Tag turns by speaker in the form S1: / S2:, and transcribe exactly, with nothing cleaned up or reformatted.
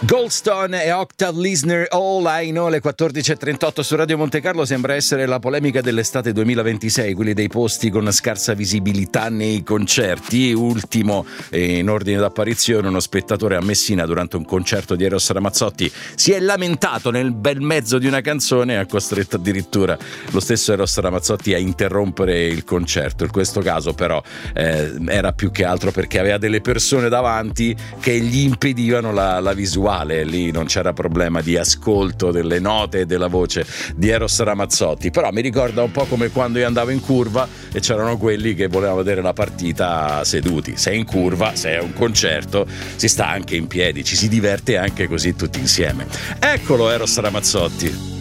S1: Goldstone e Octave Listener, All I Know, alle quattordici e trentotto su Radio Monte Carlo. Sembra essere la polemica dell'estate duemilaventisei, quelli dei posti con scarsa visibilità nei concerti. Ultimo eh, in ordine d'apparizione, uno spettatore a Messina durante un concerto di Eros Ramazzotti si è lamentato nel bel mezzo di una canzone e ha costretto addirittura lo stesso Eros Ramazzotti a interrompere il concerto. In questo caso però eh, era più che altro perché aveva delle persone davanti che gli impedivano la, la visuale. Lì non c'era problema di ascolto delle note e della voce di Eros Ramazzotti, però mi ricorda un po' come quando io andavo in curva e c'erano quelli che volevano vedere la partita seduti. Sei in curva, sei a un concerto, si sta anche in piedi, ci si diverte anche così tutti insieme. Eccolo Eros Ramazzotti.